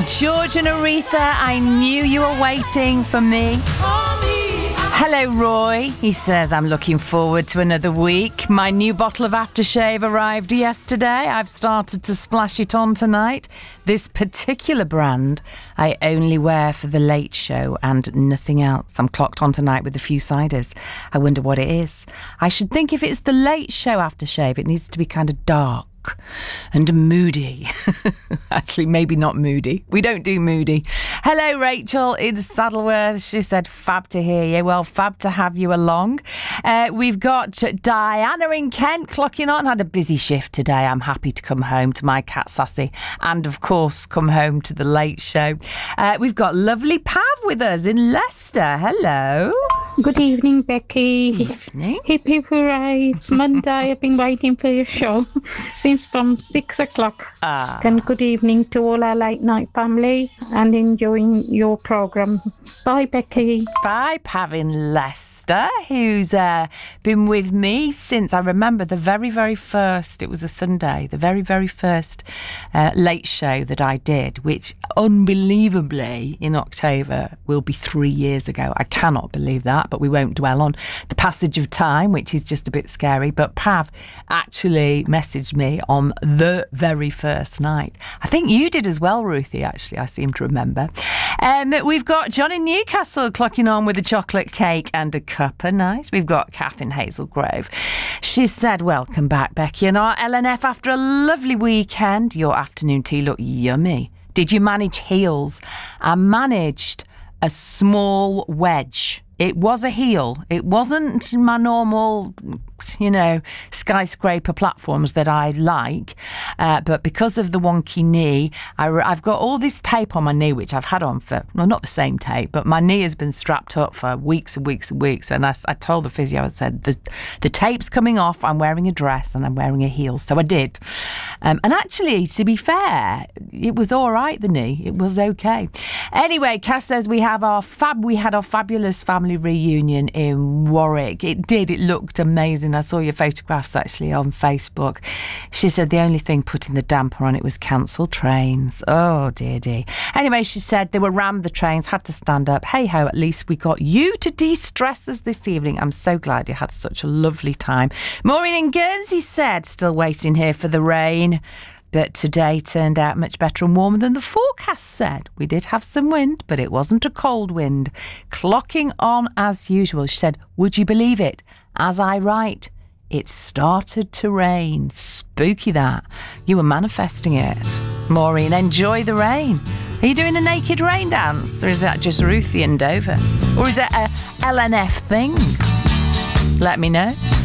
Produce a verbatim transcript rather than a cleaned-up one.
George and Aretha, I knew you were waiting for me. Hello, Roy. He says, I'm looking forward to another week. My new bottle of aftershave arrived yesterday. I've started to splash it on tonight. This particular brand I only wear for the late show and nothing else. I'm clocked on tonight with a few ciders. I wonder what it is. I should think if it's the late show aftershave, it needs to be kind of dark and moody. Actually, maybe not moody. We don't do moody. Hello, Rachel in Saddleworth. She said, fab to hear you. Well, fab to have you along. Uh, we've got Diana in Kent clocking on. Had a busy shift today. I'm happy to come home to my cat Sassy and, of course, come home to the late show. Uh, we've got lovely Pav with us in Leicester. Hello. Good evening, Becky. Evening. Hip hip hooray. It's Monday. I've been waiting for your show since from six o'clock. Ah. And good evening to all our late night family and enjoying your programme. Bye, Becky. Bye, Pav in Leicester, who's uh, been with me since I remember the very, very first, it was a Sunday, the very, very first uh, late show that I did, which unbelievably in October will be three years ago. I cannot believe that, but we won't dwell on the passage of time, which is just a bit scary. But Pav actually messaged me on the very first night. I think you did as well, Ruthie, actually, I seem to remember. Um, we've got John in Newcastle clocking on with a chocolate cake and a cuppa. Nice. We've got Kath in Hazel Grove. She said, welcome back, Becky and our L N F after a lovely weekend. Your afternoon tea looked yummy. Did you manage heels? I managed a small wedge. It was a heel. It wasn't my normal, you know, skyscraper platforms that I like. Uh, but because of the wonky knee, I, I've got all this tape on my knee, which I've had on for, well, not the same tape, but my knee has been strapped up for weeks and weeks and weeks. And I, I told the physio, I said, the, the tape's coming off. I'm wearing a dress and I'm wearing a heel. So I did. Um, and actually, to be fair, it was all right, the knee. It was okay. Anyway, Cass says we have our fab, we had our fabulous family reunion in Warwick. It did. It looked amazing. I saw your photographs actually on Facebook. She said the only thing putting the damper on it was cancelled trains. Oh, dear, dear. Anyway, she said they were rammed, the trains, had to stand up. Hey ho, at least we got you to de-stress us this evening. I'm so glad you had such a lovely time. Maureen in Guernsey said, still waiting here for the rain. But today turned out much better and warmer than the forecast said. We did have some wind, but it wasn't a cold wind. Clocking on as usual. She said, would you believe it? As I write, it started to rain. Spooky that. You were manifesting it. Maureen, enjoy the rain. Are you doing a naked rain dance? Or is that just Ruthie and Dover? Or is it a L N F thing? Let me know.